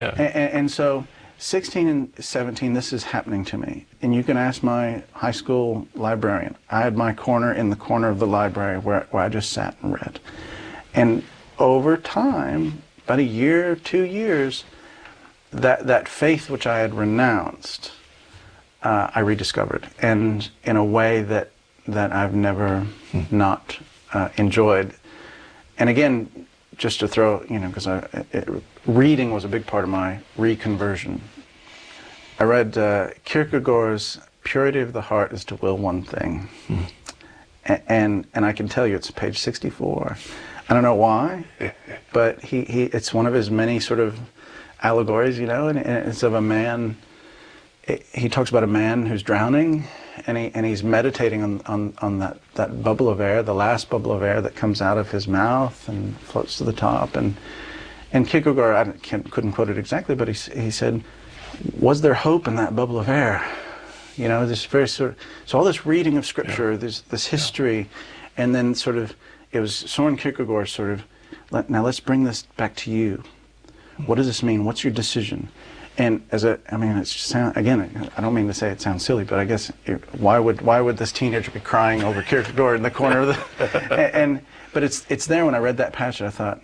Yeah. And so 16 and 17, this is happening to me. And you can ask my high school librarian. I had my corner in the corner of the library where I just sat and read. And over time, about a year, 2 years, that faith which I had renounced, I rediscovered, and in a way that I've never not enjoyed. And again, just to throw, because reading was a big part of my reconversion. I read Kierkegaard's "Purity of the heart is to will one thing," and I can tell you it's page 64. I don't know why, but it's one of his many sort of allegories, and it's of a man. He talks about a man who's drowning, and he's meditating on that bubble of air, the last bubble of air that comes out of his mouth and floats to the top. And Kierkegaard, I couldn't quote it exactly, but he said, "Was there hope in that bubble of air?" This very sort of, so all this reading of scripture, this history, and then sort of it was Soren Kierkegaard sort of, now let's bring this back to you. What does this mean? What's your decision? And it's sound, again, I don't mean to say it sounds silly, but I guess why would this teenager be crying over Kierkegaard in the corner of the but it's there. When I read that passage, I thought,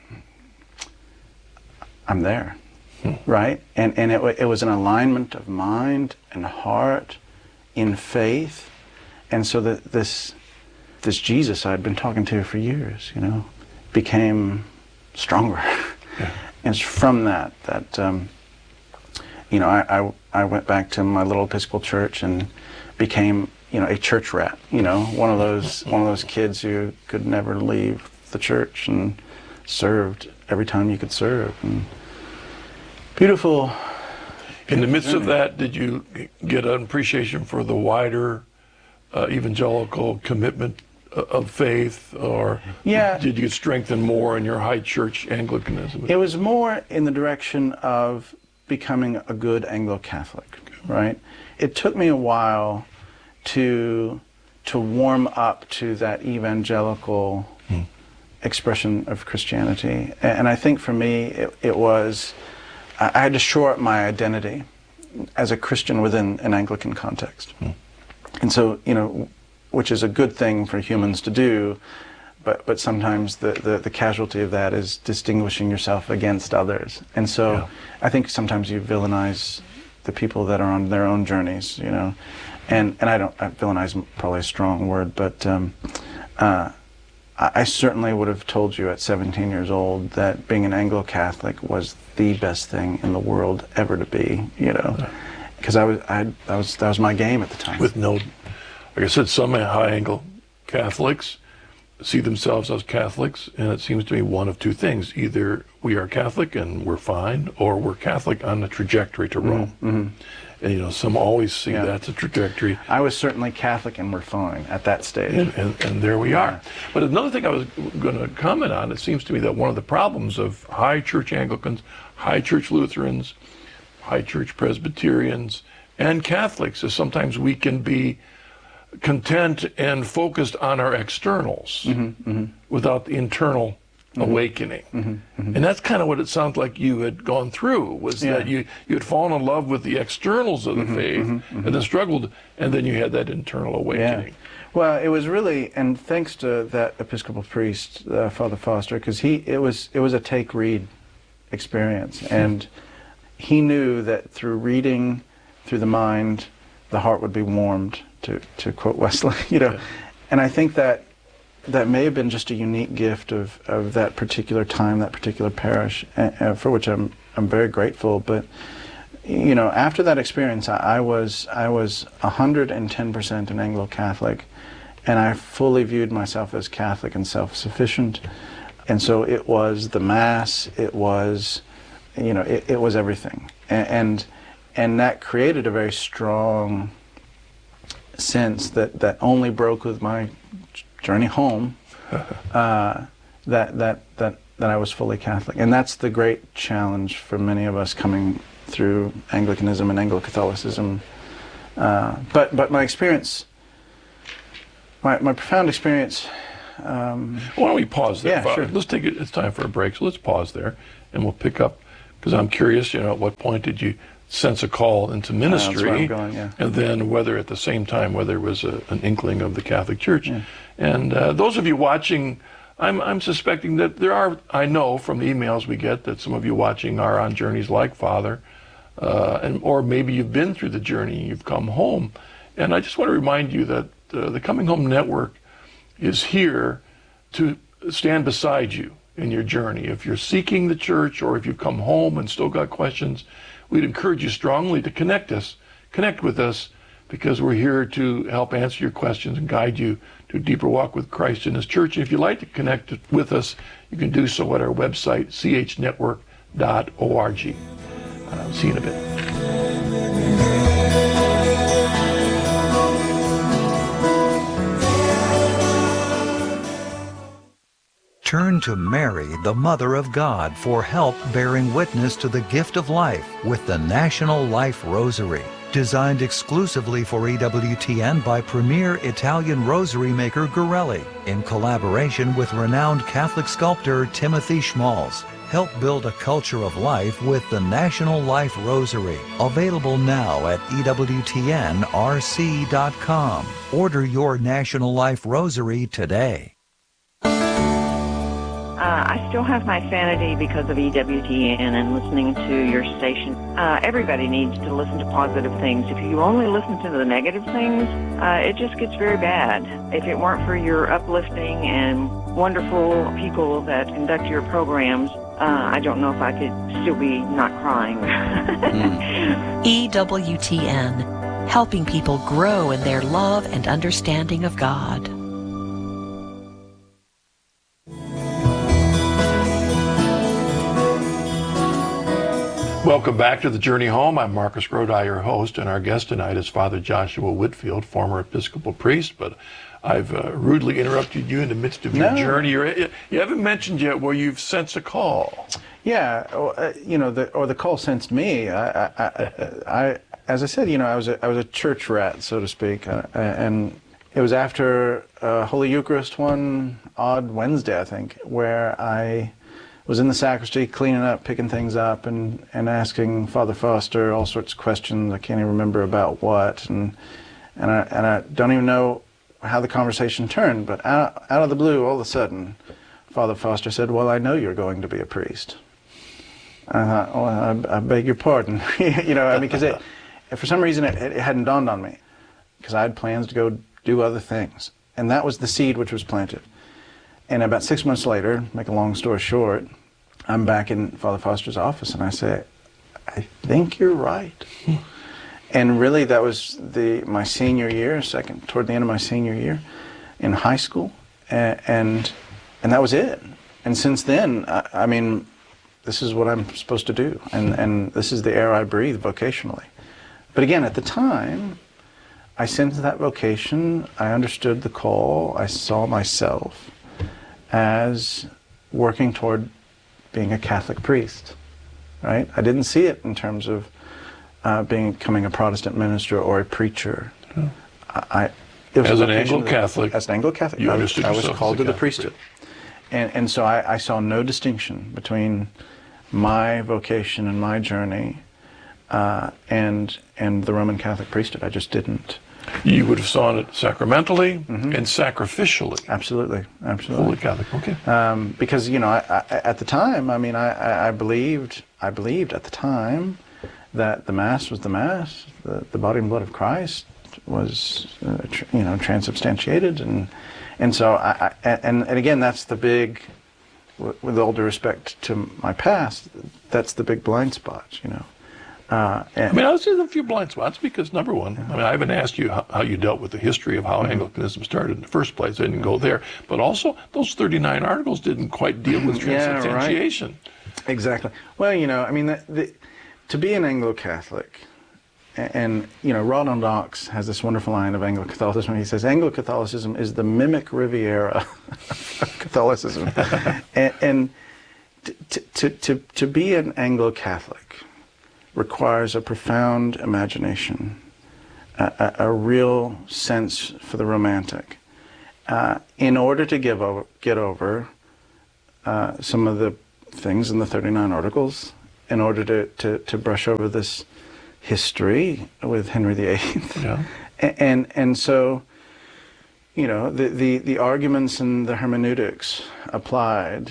I'm there, right? And it was an alignment of mind and heart in faith, and so that this Jesus I'd been talking to for years, became stronger. Yeah. And it's from that I went back to my little Episcopal church and became, a church rat. One of those kids who could never leave the church and served every time you could serve. And beautiful. In the midst of that, did you get an appreciation for the wider evangelical commitment of faith, or did you strengthen more in your high church Anglicanism? It was more in the direction of becoming a good Anglo-Catholic, right? It took me a while to warm up to that evangelical expression of Christianity. And I think for me, it was, I had to shore up my identity as a Christian within an Anglican context. And so, which is a good thing for humans to do, but sometimes the casualty of that is distinguishing yourself against others. And so I think sometimes you villainize the people that are on their own journeys, and villainize is probably a strong word, but I certainly would have told you at 17 years old that being an Anglo-Catholic was the best thing in the world ever to be, because that was my game at the time. With no, like I said, some high Anglo Catholics see themselves as Catholics, and it seems to me one of two things: either we are Catholic and we're fine, or we're Catholic on the trajectory to Rome. Mm-hmm. And some always see that's a trajectory. I was certainly Catholic and we're fine at that stage. And there we are. But another thing I was going to comment on, it seems to me that one of the problems of high church Anglicans, high church Lutherans, high church Presbyterians, and Catholics is sometimes we can be content and focused on our externals without the internal awakening. And that's kind of what it sounds like you had gone through, was that you had fallen in love with the externals of the faith and then struggled, and then you had that internal awakening. Well, it was really, and thanks to that Episcopal priest, Father Foster, because it was a take-read experience, and he knew that through reading, through the mind, the heart would be warmed, to quote Wesley, and I think that may have been just a unique gift of that particular time, that particular parish, for which I'm very grateful. But after that experience, I was 110% an Anglo-Catholic, and I fully viewed myself as Catholic and self-sufficient. And so it was the Mass, it was, it was everything, and that created a very strong sense that only broke with my journey home, that I was fully Catholic. And that's the great challenge for many of us coming through Anglicanism and Anglo-Catholicism. But my experience, my profound experience... why don't we pause there? Yeah, sure. Let's take it. It's time for a break, so let's pause there, and we'll pick up Because I'm curious, at what point did you sense a call into ministry? That's where I'm going, yeah. And then whether at the same time, whether it was an inkling of the Catholic Church. Yeah. And those of you watching, I'm suspecting that there are, I know from the emails we get that some of you watching are on journeys like Father, or maybe you've been through the journey, you've come home. And I just want to remind you that the Coming Home Network is here to stand beside you in your journey. If you're seeking the church, or if you've come home and still got questions, we'd encourage you strongly to connect with us, because we're here to help answer your questions and guide you to a deeper walk with Christ and His church. And if you'd like to connect with us, you can do so at our website, chnetwork.org. See you in a bit. Turn to Mary, the Mother of God, for help bearing witness to the gift of life with the National Life Rosary. Designed exclusively for EWTN by premier Italian rosary maker Gorelli, in collaboration with renowned Catholic sculptor Timothy Schmalz. Help build a culture of life with the National Life Rosary. Available now at EWTNRC.com. Order your National Life Rosary today. I still have my sanity because of EWTN and listening to your station. Everybody needs to listen to positive things. If you only listen to the negative things, it just gets very bad. If it weren't for your uplifting and wonderful people that conduct your programs, I don't know if I could still be not crying. EWTN, helping people grow in their love and understanding of God. Welcome back to The Journey Home. I'm Marcus Grodi, your host, and our guest tonight is Father Joshua Whitfield, former Episcopal priest, but I've rudely interrupted you in the midst of your journey. You haven't mentioned yet where you've sensed a call. Yeah, the call sensed me. I as I said, I was a church rat, so to speak, and it was after Holy Eucharist one odd Wednesday, I think, where I was in the sacristy cleaning up, picking things up, and asking Father Foster all sorts of questions. I can't even remember about what, and I don't even know how the conversation turned. But out of the blue, all of a sudden, Father Foster said, "Well, I know you're going to be a priest." I thought, "Well, I beg your pardon," because for some reason it hadn't dawned on me, because I had plans to go do other things, and that was the seed which was planted. And about 6 months later, make a long story short, I'm back in Father Foster's office, and I say, "I think you're right." And really, that was my senior year, toward the end of my senior year in high school, and that was it. And since then, I mean, this is what I'm supposed to do, and this is the air I breathe vocationally. But again, at the time, I sensed that vocation. I understood the call. I saw myself as working toward being a Catholic priest, right? I didn't see it in terms of becoming a Protestant minister or a preacher. No. It was as an Anglo-Catholic, as an Anglo-Catholic, you understood I was yourself called as a to the Catholic priesthood, and so I saw no distinction between my vocation and my journey and the Roman Catholic priesthood. I just didn't. You would have saw it sacramentally and sacrificially. Absolutely. Fully Catholic, okay. Because I, at the time, I mean, I believed at the time that the Mass was the Mass, the body and blood of Christ was, transubstantiated, and so and again, that's the big, with all due respect to my past, that's the big blind spot, I'll say a few blind spots because, number one, I haven't asked you how you dealt with the history of how Anglicanism started in the first place. I didn't go there. But also, those 39 articles didn't quite deal with transubstantiation. Right. Exactly. Well, to be an Anglo-Catholic, and, Ronald Knox has this wonderful line of Anglo-Catholicism. He says, Anglo-Catholicism is the mimic Riviera of Catholicism. and to be an Anglo-Catholic requires a profound imagination, a real sense for the romantic, in order to get over some of the things in the 39 articles, in order to brush over this history with Henry VIII. Yeah. And so, the arguments and the hermeneutics applied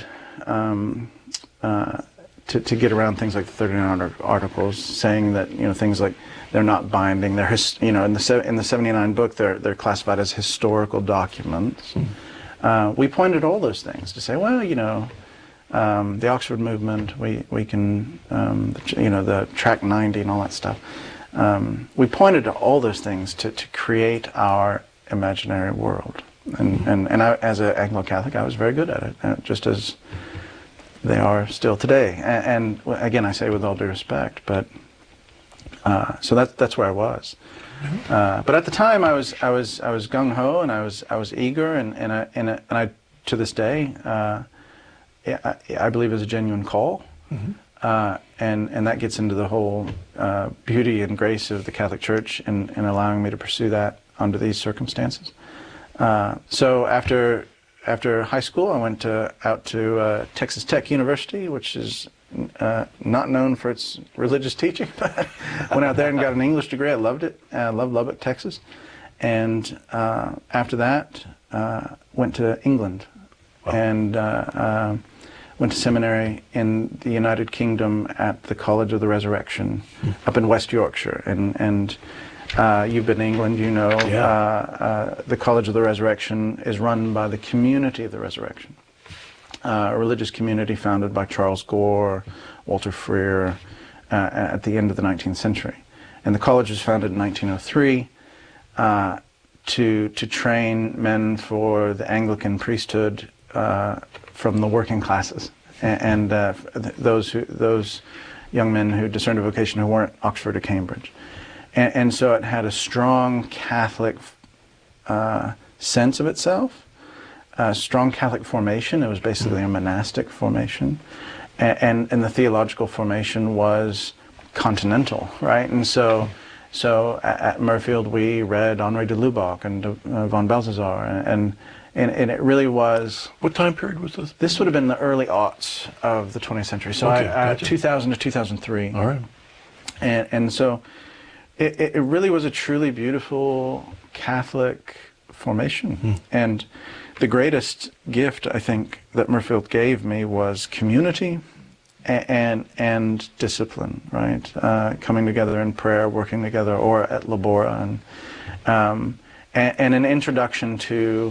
to get around things like the 39 Articles, saying that things like they're not binding. They're in the 79 book they're classified as historical documents. We pointed all those things to say, well, the Oxford movement, we can the Tract 90 and all that stuff. We pointed to all those things to create our imaginary world, and I, as an Anglo-Catholic, I was very good at it, just as they are still today. And again, I say with all due respect, but so that's where I was. But at the time, I was gung ho, and I was eager, and I to this day, I believe is a genuine call. And that gets into the whole beauty and grace of the Catholic Church in allowing me to pursue that under these circumstances. So after high school, I went out to Texas Tech University, which is not known for its religious teaching, but went out there and got an English degree. I loved it. I loved Lubbock, Texas. And after that, went to England. Wow. And went to seminary in the United Kingdom at the College of the Resurrection up in West Yorkshire. And you've been to England, the College of the Resurrection is run by the Community of the Resurrection, a religious community founded by Charles Gore, Walter Freer, at the end of the 19th century. And the college was founded in 1903 to train men for the Anglican priesthood from the working classes, and those young men who discerned a vocation who weren't Oxford or Cambridge. And so it had a strong Catholic sense of itself, a strong Catholic formation. It was basically a monastic formation. And the theological formation was continental, right? And so at Mirfield we read Henri de Lubac and von Balthasar, and it really was... What time period was this? This would have been the early aughts of the 20th century. So okay, I gotcha. 2000 to 2003. All right. And so it really was a truly beautiful Catholic formation. And the greatest gift, I think, that Mirfield gave me was community and discipline, right? Coming together in prayer, working together, or at Labora, and an introduction to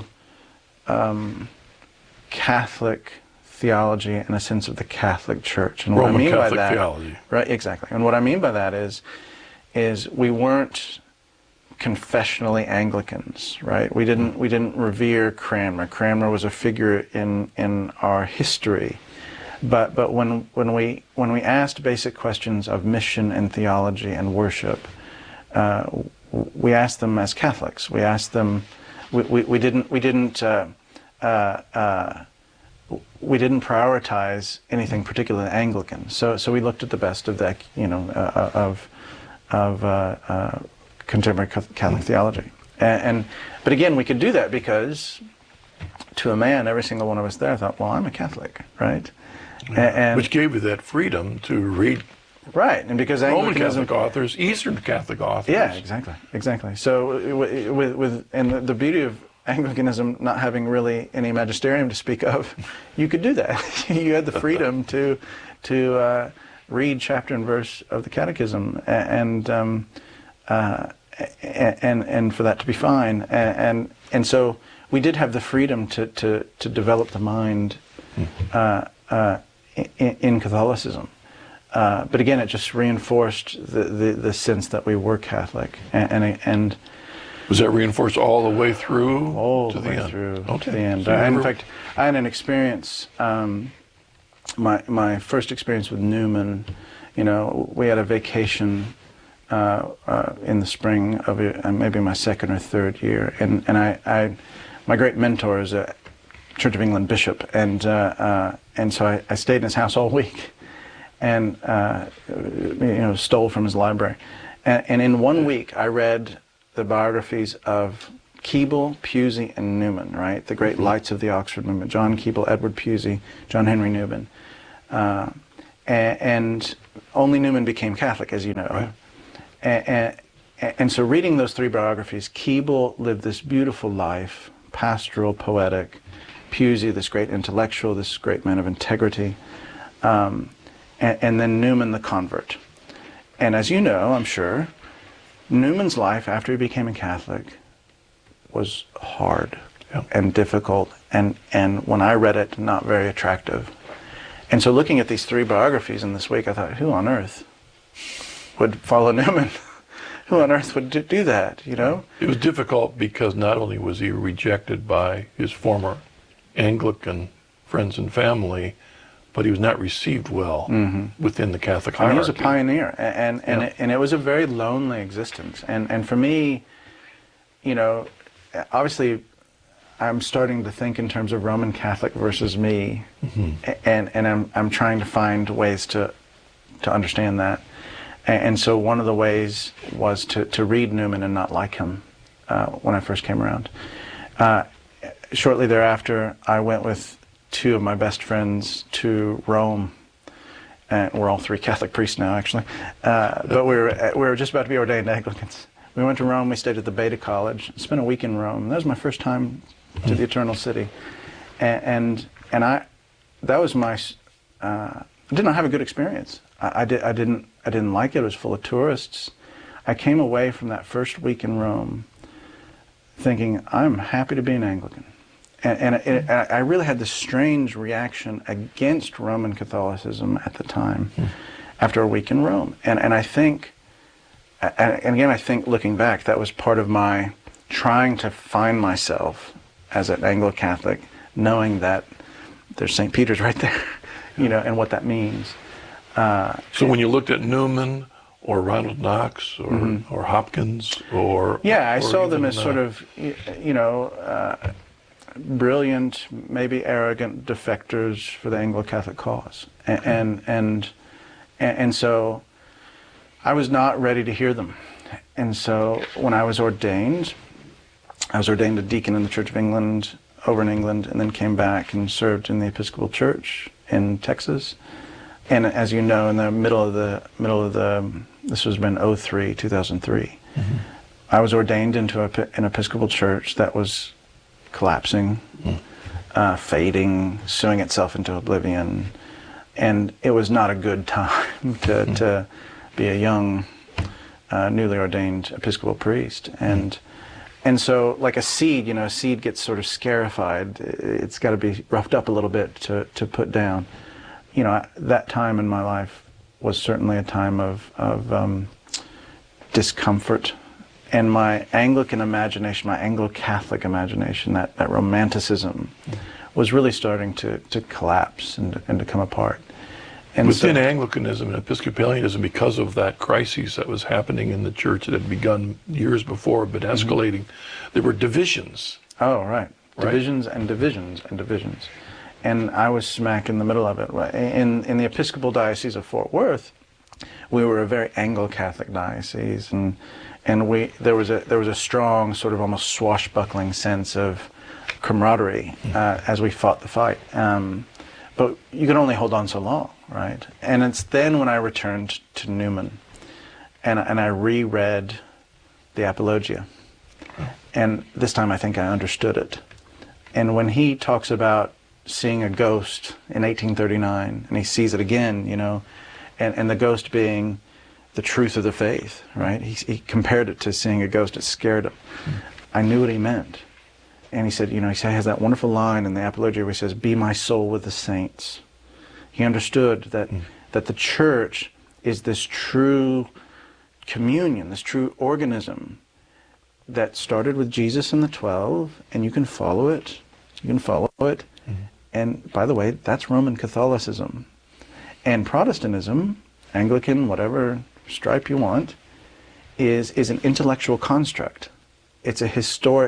Catholic theology and a sense of the Catholic Church. And what Roman I mean Catholic by that, theology. right? Exactly. And what I mean by that is we weren't confessionally Anglicans, right? We didn't revere Cranmer. Cranmer was a figure in our history, but when we asked basic questions of mission and theology and worship, we asked them as Catholics. We asked them. We didn't prioritize anything particularly Anglican. So we looked at the best of that, of contemporary Catholic theology. But again, we could do that because, to a man, every single one of us there thought, well, I'm a Catholic, right? And which gave you that freedom to read right, and because Roman Anglicanism, Catholic authors, Eastern Catholic authors. yeah, exactly. So and the beauty of Anglicanism not having really any magisterium to speak of, you could do that. You had the freedom to read chapter and verse of the Catechism, and for that to be fine. And so we did have the freedom to develop the mind in Catholicism. But again, it just reinforced the sense that we were Catholic, and was that reinforced all the way through? all to the way end? through Okay. to the end. So you In never- fact, I had an experience. My first experience with Newman. We had a vacation in the spring of maybe my second or third year, and my great mentor is a Church of England bishop, and so I stayed in his house all week, and stole from his library, and in 1 week I read the biographies of Keble, Pusey, and Newman, right? The great lights of the Oxford movement: John Keble, Edward Pusey, John Henry Newman, and only Newman became Catholic, as you know. Right. And so reading those three biographies, Keble lived this beautiful life, pastoral, poetic. Pusey, this great intellectual, this great man of integrity. And then Newman, the convert. And as you know, I'm sure, Newman's life after he became a Catholic was hard and difficult. And when I read it, not very attractive. And so looking at these three biographies in this week, I thought, who on earth would follow Newman? Who on earth would do that, you know? It was difficult because not only was he rejected by his former Anglican friends and family, but he was not received well within the Catholic hierarchy. He was a pioneer, and it was a very lonely existence. And for me, you know, obviously, I'm starting to think in terms of Roman Catholic versus me, and I'm trying to find ways to understand that. And so one of the ways was to read Newman and not like him when I first came around. Shortly thereafter, I went with two of my best friends to Rome. And we're all three Catholic priests now, actually. But we were just about to be ordained Anglicans. We went to Rome. We stayed at the Beta College. Spent a week in Rome. That was my first time to the Eternal City, and that was my. I did not have a good experience. I didn't like it. It was full of tourists. I came away from that first week in Rome thinking, I'm happy to be an Anglican. And I really had this strange reaction against Roman Catholicism at the time after a week in Rome. And I think, and again, I think looking back, that was part of my trying to find myself as an Anglo-Catholic, knowing that there's St. Peter's right there, you know, and what that means. So when you looked at Newman or Ronald Knox or Hopkins or... Yeah, I or saw them even, as sort of, you know, brilliant, maybe arrogant defectors for the Anglo-Catholic cause. And so I was not ready to hear them. And so when I was ordained a deacon in the Church of England, over in England, and then came back and served in the Episcopal Church in Texas. And as you know, in the middle of the this was been 2003. I was ordained into an Episcopal church that was collapsing, fading, suing itself into oblivion, and it was not a good time to be a young, newly ordained Episcopal priest. And so, like a seed, you know, a seed gets sort of scarified. It's got to be roughed up a little bit to put down. You know, that time in my life was certainly a time of discomfort. And my Anglican imagination, my Anglo-Catholic imagination, that romanticism was really starting to collapse and to come apart. And within Anglicanism and Episcopalianism, because of that crisis that was happening in the church that had begun years before but escalating, there were divisions. Oh, right. Divisions and divisions and divisions. And I was smack in the middle of it. In the Episcopal Diocese of Fort Worth, we were a very Anglo-Catholic diocese, and there was a strong sort of almost swashbuckling sense of camaraderie as we fought the fight. But you could only hold on so long, right? And it's then when I returned to Newman, and I reread the Apologia, and this time I think I understood it. And when he talks about seeing a ghost in 1839, and he sees it again, you know, and the ghost being the truth of the faith, right? He compared it to seeing a ghost. It scared him. I knew what he meant. And he said, you know, he has that wonderful line in the Apologia where he says, "Be my soul with the saints." He understood that the church is this true communion, this true organism that started with Jesus and the 12, and you can follow it. You can follow it. And by the way, that's Roman Catholicism. And Protestantism, Anglican, whatever stripe you want, is an intellectual construct. It's a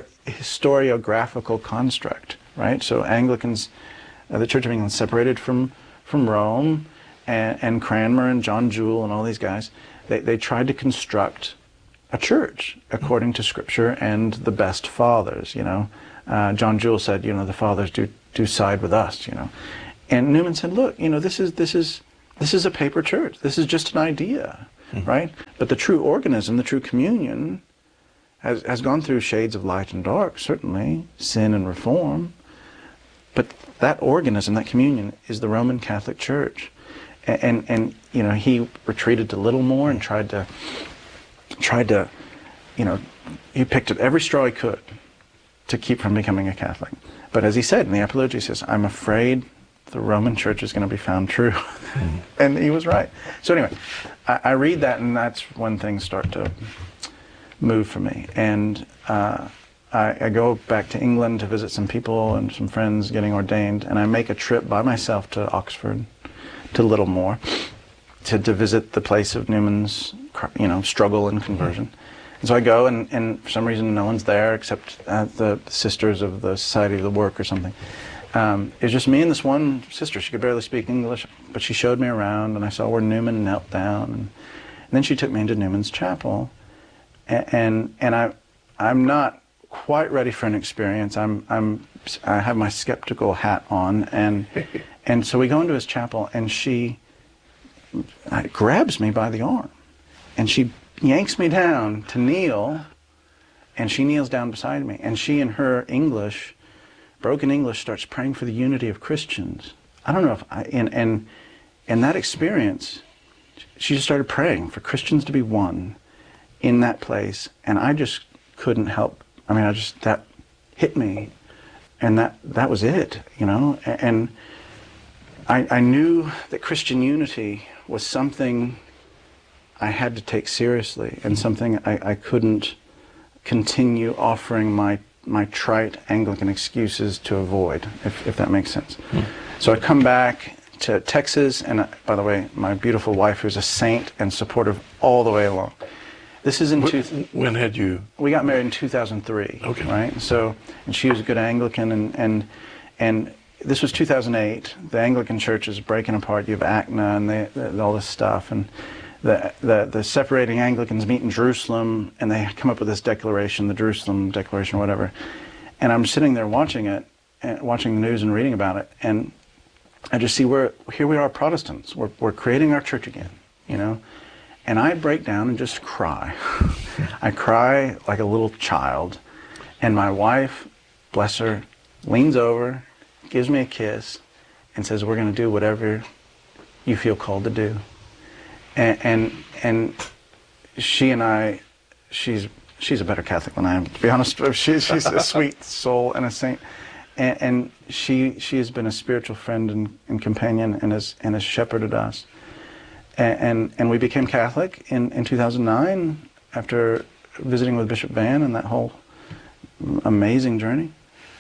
historiographical construct, right? So Anglicans, the Church of England separated from Rome, and Cranmer and John Jewel and all these guys, they tried to construct a church according to Scripture and the best fathers, you know. John Jewel said, you know, the fathers do side with us, you know. And Newman said, look, you know, this is this is a paper church. This is just an idea, right? But the true organism, the true communion, has gone through shades of light and dark, certainly, sin and reform. But that organism, that communion, is the Roman Catholic Church. And you know, he retreated to Littlemore and tried to, you know, he picked at every straw he could to keep from becoming a Catholic. But as he said in the Apologia, he says, I'm afraid the Roman Church is going to be found true. And he was right. So anyway, I read that, and that's when things start to move for me. And I go back to England to visit some people and some friends getting ordained, and I make a trip by myself to Oxford, to Littlemore, to visit the place of Newman's, you know, struggle and conversion. And so I go, and for some reason no one's there except the sisters of the Society of the Work or something. It's just me and this one sister. She could barely speak English, but she showed me around, and I saw where Newman knelt down, and then she took me into Newman's chapel, and I'm not quite ready for an experience. I have my skeptical hat on, and so we go into his chapel, and she grabs me by the arm, and she yanks me down to kneel, and she kneels down beside me, and she, in her English, broken English, starts praying for the unity of Christians. I don't know if in that experience, she just started praying for Christians to be one in that place, and I just couldn't help. I mean, that hit me, and that was it, you know. And I knew that Christian unity was something I had to take seriously, and something I couldn't continue offering my trite Anglican excuses to avoid, if that makes sense. So I come back to Texas, and by the way, my beautiful wife, who's a saint and supportive all the way along. This is When had you? We got married in 2003. Okay. Right. So, and she was a good Anglican, and this was 2008. The Anglican Church is breaking apart. You have ACNA and all this stuff, and the separating Anglicans meet in Jerusalem, and they come up with this declaration, the Jerusalem Declaration or whatever. And I'm sitting there watching it, and watching the news and reading about it, and I just see here we are, Protestants. We're creating our church again, you know. And I break down and just cry. I cry like a little child. And my wife, bless her, leans over, gives me a kiss, and says, we're going to do whatever you feel called to do. And she and I, she's a better Catholic than I am, to be honest. She's a sweet soul and a saint. And she has been a spiritual friend and companion, and has shepherded us. And we became Catholic in 2009 after visiting with Bishop Van and that whole amazing journey.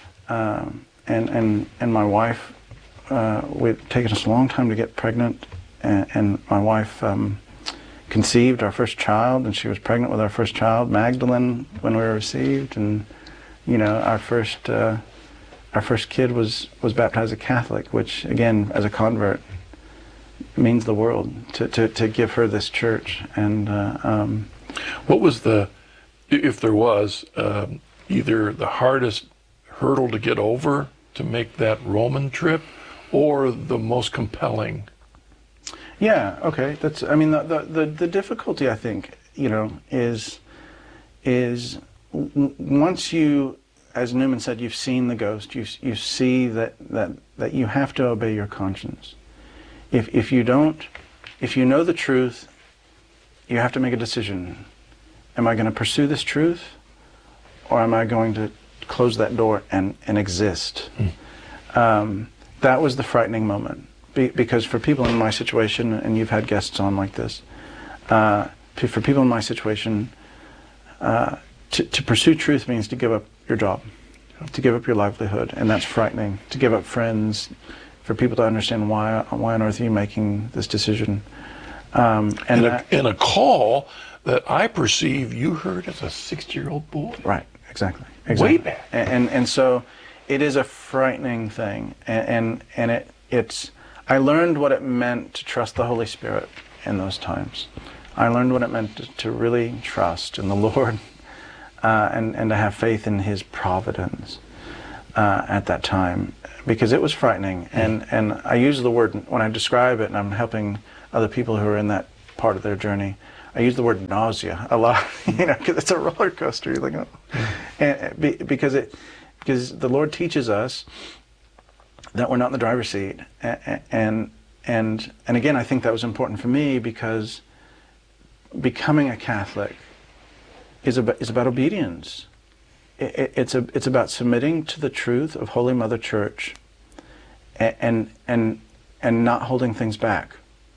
And my wife, we'd taken us a long time to get pregnant, and my wife conceived our first child, and she was pregnant with our first child, Magdalene, when we were received, and you know, our first kid was baptized a Catholic, which again, as a convert, means the world to give her this church. And what was if there was either the hardest hurdle to get over to make that Roman trip, or the most compelling? Yeah, okay. That's, I mean, the difficulty, I think, you know, is once you, as Newman said, you've seen the ghost, you see that you have to obey your conscience. If you know the truth, you have to make a decision. Am I going to pursue this truth, or am I going to close that door and exist? That was the frightening moment, because for people in my situation, and you've had guests on like this, for people in my situation, to pursue truth means to give up your job, to give up your livelihood, and that's frightening. To give up friends, for people to understand why on earth are you making this decision. And a call that I perceive you heard as a 6-year-old boy. Right, exactly. Way back. And so it is a frightening thing. And it's I learned what it meant to trust the Holy Spirit in those times. I learned what it meant to really trust in the Lord, and to have faith in His providence. at that time, because it was frightening. And I use the word, when I describe it and I'm helping other people who are in that part of their journey, I use the word nausea a lot, because it's a roller coaster. You're like, oh. And because the Lord teaches us that we're not in the driver's seat. And again, I think that was important for me, because becoming a Catholic is about obedience. It's about submitting to the truth of Holy Mother Church, and not holding things back.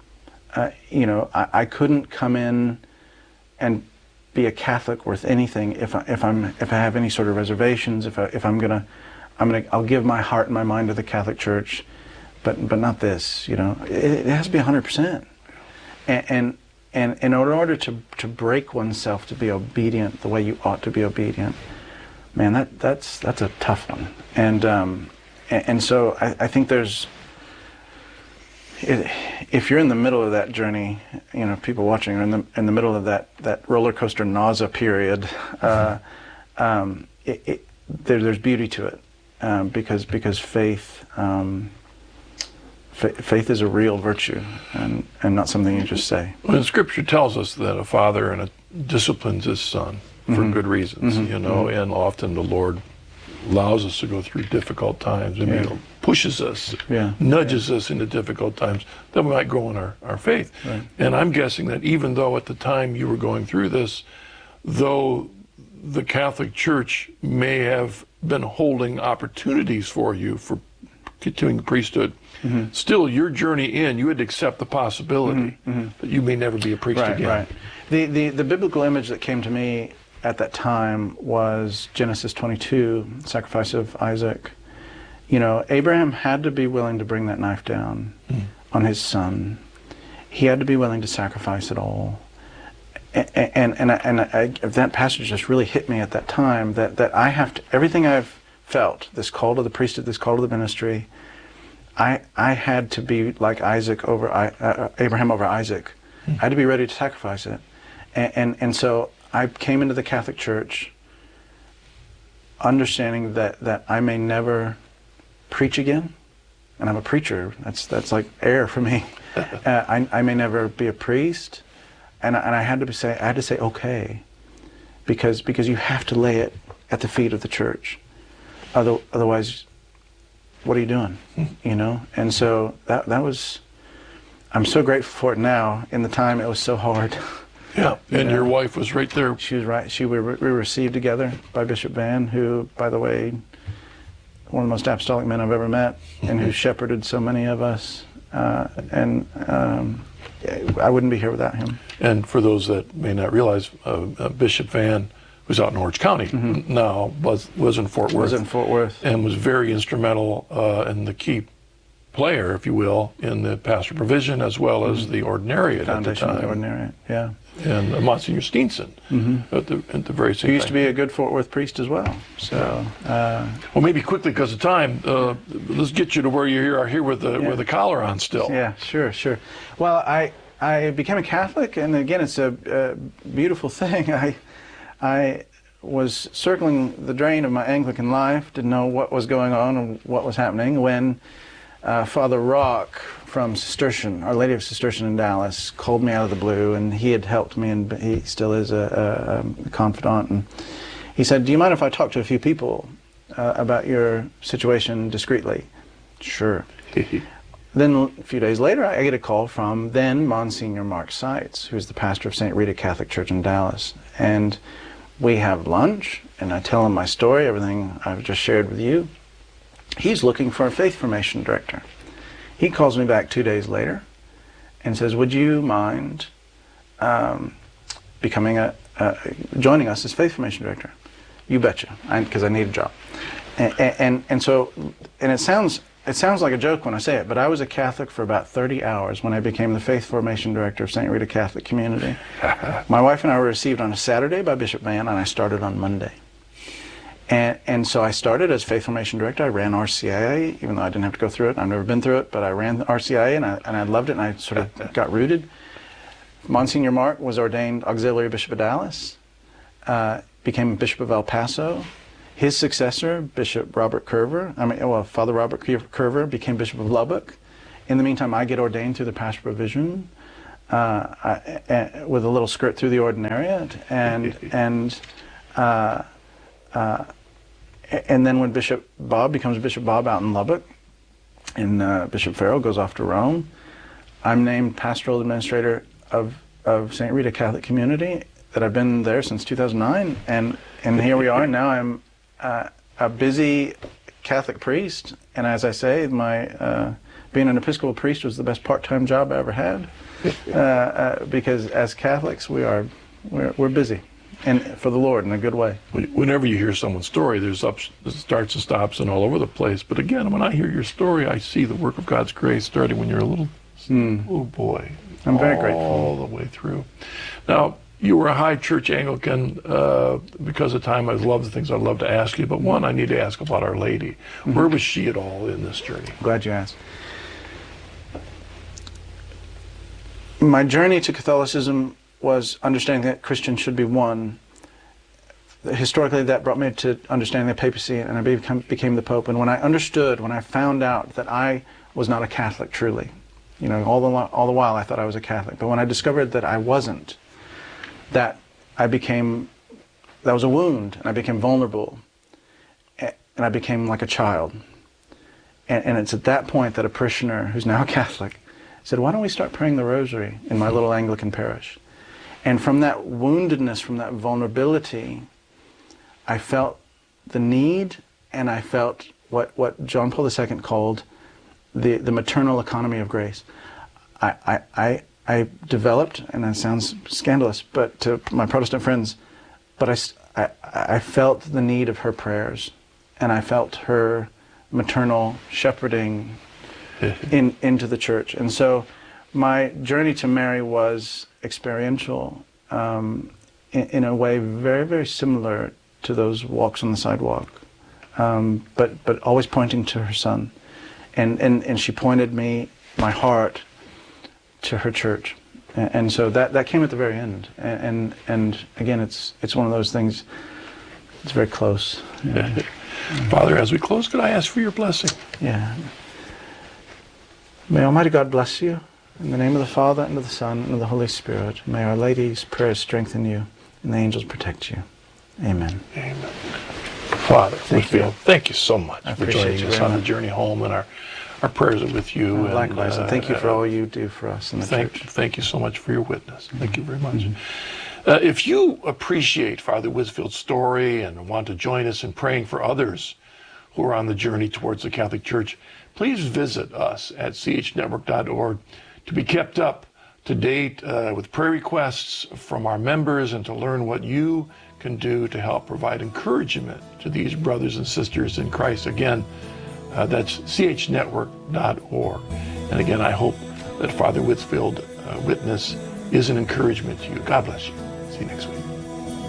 I couldn't come in and be a Catholic worth anything if I have any sort of reservations. I'll give my heart and my mind to the Catholic Church, but not this. It has to be 100%. And in order to break oneself to be obedient the way you ought to be obedient, man, that's a tough one. And so I think there's, if you're in the middle of that journey, people watching are in the middle of that roller coaster nausea period, there's beauty to it, because faith is a real virtue, and not something you just say. Well, Scripture tells us that a father disciplines his son for good reasons, and often the Lord allows us to go through difficult times, and pushes us, nudges us into difficult times that we might grow in our faith. Right. And I'm guessing that even though at the time you were going through this, though the Catholic Church may have been holding opportunities for you for continuing the priesthood, still your journey you had to accept the possibility that you may never be a priest again. Right. The biblical image that came to me at that time was Genesis 22, sacrifice of Isaac. Abraham had to be willing to bring that knife down on his son. He had to be willing to sacrifice it all. And that passage just really hit me at that time, that I have to, everything I've felt, this call to the priesthood, this call to the ministry, I had to be like Isaac over Abraham over Isaac. I had to be ready to sacrifice it. And so I came into the Catholic Church understanding that I may never preach again, and I'm a preacher. That's like air for me. I may never be a priest, and I had to say okay, because you have to lay it at the feet of the Church. Otherwise, what are you doing? And so that was. I'm so grateful for it now. In the time, it was so hard. Yeah, and your wife was right there. She was right. We were received together by Bishop Van, who, by the way, one of the most apostolic men I've ever met, and who shepherded so many of us. I wouldn't be here without him. And for those that may not realize, Bishop Van, who's out in Orange County now, was in Fort Worth. Was in Fort Worth. And was very instrumental in the key player, if you will, in the pastoral provision as well as the ordinariate at the time. Foundation of the ordinariate, yeah. And Monsignor Steenson at the very same time. He used to be a good Fort Worth priest as well. So, well, maybe quickly because of time, let's get you to where you are here with the collar on still. Yeah, sure. Well, I became a Catholic, and again, it's a beautiful thing. I was circling the drain of my Anglican life, didn't know what was going on and what was happening, when Father Rock from Cistercian, Our Lady of Cistercian in Dallas, called me out of the blue, and he had helped me, and he still is a confidant. And he said, "Do you mind if I talk to a few people about your situation discreetly?" Sure. Then a few days later, I get a call from then Monsignor Mark Seitz, who's the pastor of St. Rita Catholic Church in Dallas. And we have lunch, and I tell him my story, everything I've just shared with you. He's looking for a faith formation director. He calls me back 2 days later and says, "Would you mind joining us as faith formation director?" You betcha, because I need a job. And it sounds like a joke when I say it, but I was a Catholic for about 30 hours when I became the faith formation director of St. Rita Catholic Community. My wife and I were received on a Saturday by Bishop Van, and I started on Monday. And so I started as faith formation director. I ran RCIA, even though I didn't have to go through it. I've never been through it, but I ran RCIA, and I loved it, and I sort of got rooted. Monsignor Mark was ordained auxiliary bishop of Dallas, became bishop of El Paso. His successor, Bishop Robert Curver, Father Robert Curver became Bishop of Lubbock. In the meantime, I get ordained through the Pastoral Provision with a little skirt through the ordinariate, and then when Bishop Bob becomes Bishop Bob out in Lubbock, and Bishop Farrell goes off to Rome, I'm named Pastoral Administrator of St. Rita Catholic Community. That I've been there since 2009, and here we are. Now I'm a busy Catholic priest, and as I say, my being an Episcopal priest was the best part-time job I ever had, because as Catholics we're busy, and for the Lord in a good way. Whenever you hear someone's story, there's starts and stops and all over the place. But again, when I hear your story, I see the work of God's grace starting when you're a little boy. I'm very grateful. All the way through. Now, you were a high church Anglican. Because of time, I love the things I'd love to ask you. But one, I need to ask about Our Lady. Where was she at all in this journey? Glad you asked. My journey to Catholicism was understanding that Christians should be one. Historically, that brought me to understanding the papacy, and I became the Pope. And when I found out that I was not a Catholic truly, all the while I thought I was a Catholic. But when I discovered that I wasn't, that was a wound, and I became vulnerable, and I became like a child. And it's at that point that a parishioner who's now Catholic said, "Why don't we start praying the Rosary in my little Anglican parish?" And from that woundedness, from that vulnerability, I felt the need, and I felt what John Paul II called the maternal economy of grace. I developed, and that sounds scandalous, but to my Protestant friends, but I felt the need of her prayers, and I felt her maternal shepherding into the church. And so my journey to Mary was experiential, in a way very, very similar to those walks on the sidewalk, but always pointing to her Son. And she pointed my heart to her church, and so that came at the very end. And again, it's one of those things. It's very close. Yeah. Father, as we close, could I ask for your blessing? Yeah. May Almighty God bless you. In the name of the Father, and of the Son, and of the Holy Spirit. May Our Lady's prayers strengthen you, and the angels protect you. Amen. Amen. Father, thank you so much for joining us on the journey home, and our prayers are with you. Likewise, and thank you for all you do for us in the church. Thank you so much for your witness. Thank you very much. If you appreciate Father Whitfield's story and want to join us in praying for others who are on the journey towards the Catholic Church, please visit us at chnetwork.org to be kept up to date with prayer requests from our members and to learn what you can do to help provide encouragement to these brothers and sisters in Christ. Again, that's chnetwork.org. And again, I hope that Father Whitfield's witness is an encouragement to you. God bless you. See you next week.